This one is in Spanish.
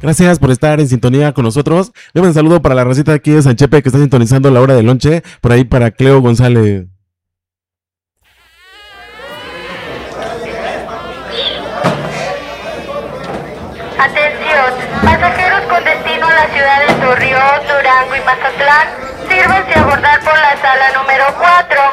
Gracias por estar en sintonía con nosotros. Un saludo para la racita aquí de Sanchepe que está sintonizando la hora del lonche. Por ahí para Cleo González. Atención, pasajeros con destino a la ciudad de Torreón, Durango y Mazatlán, sírvanse a abordar por la sala número 4.